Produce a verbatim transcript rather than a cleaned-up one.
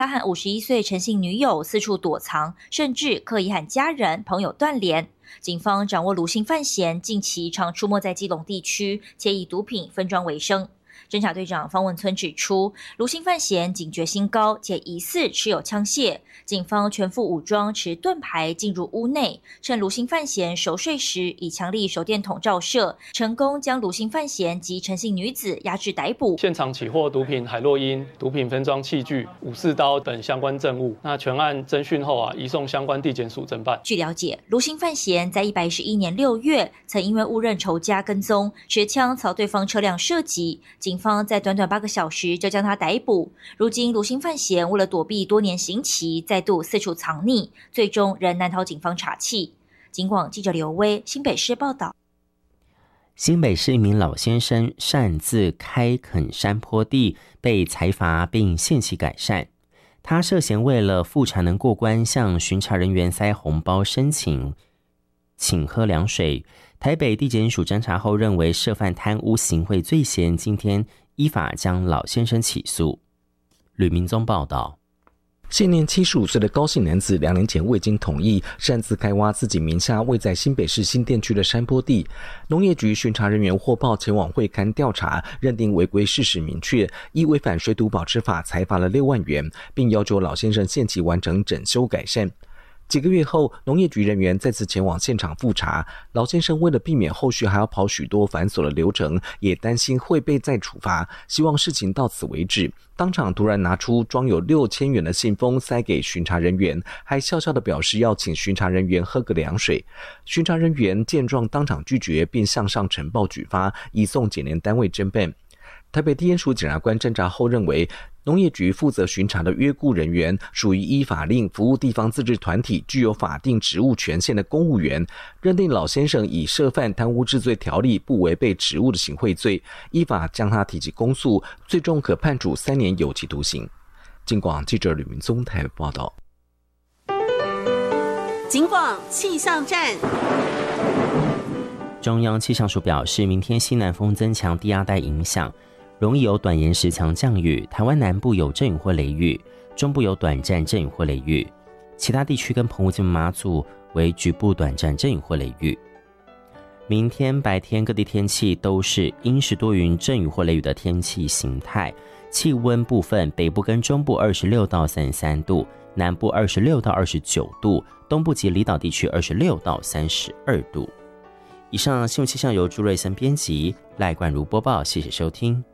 他和五十一岁陈姓女友四处躲藏，甚至刻意和家人、朋友断联。警方掌握卢姓犯嫌近期常出没在基隆地区，且以毒品分装为生。侦查队长方文村指出，卢姓犯嫌警觉性高，且疑似持有枪械。警方全副武装持盾牌进入屋内，趁卢姓犯嫌熟睡时，以强力手电筒照射，成功将卢姓犯嫌及陈姓女子押至逮捕。 现场起获毒品海洛因、毒品分装器具、武士刀等相关证物。那全案侦讯后啊，移送相关地检署侦办。 据了解，卢姓犯嫌在一百一十一年六月，曾因为误认仇家跟踪，持枪朝对方车辆射击，警方在短短八个小时就将他逮捕。如今卢姓犯嫌为了躲避多年刑期，再度四处藏匿，最终仍难逃警方查缉。警广记者刘威新北市报道。 新北市一名老先生擅自开垦山坡地，被裁罚并限期改善。他涉嫌为了复查能过关，向巡查人员塞红包申请请喝凉水。台北地检署侦查后认为涉犯贪污行贿罪嫌，今天依法将老先生起诉。吕明宗报道。 现年七十五岁的高姓男子，两年前未经同意擅自开挖自己名下位在新北市新店区的山坡地。农业局巡查人员获报前往会勘调查，认定违规事实明确，依违反水土保持法裁罚了六万元，并要求老先生限期完成整修改善。几个月后，农业局人员再次前往现场复查，老先生为了避免后续还要跑许多繁琐的流程，也担心会被再处罚，希望事情到此为止，当场突然拿出装有六千元的信封塞给巡查人员，还笑笑地表示要请巡查人员喝个凉水。巡查人员见状当场拒绝，并向上呈报举发，移送检联单位侦办。台北地检署检察官侦查后认为，农业局负责巡查的约雇人员属于依法令服务地方自治团体具有法定职务权限的公务员，认定老先生已涉犯贪污治罪条例不违背职务的行贿罪，依法将他提起公诉，最终可判处三年有期徒刑。警广记者吕明宗台北报道。 警广气象站。 中央气象署表示，明天西南风增强，低压带影响，容易有短延时强降雨，台湾南部有阵雨或雷雨，中部有短暂阵雨或雷雨，其他地区跟澎湖、金门、马祖为局部短暂阵雨或雷雨。明天白天各地天气都是阴时多云、阵雨或雷雨的天气形态，气温部分北部跟中部二十六到三十三度，南部二十六到二十九度，东部及离岛地区二十六到三十二度。以上新闻气象由朱瑞森编辑，赖冠如播报，谢谢收听。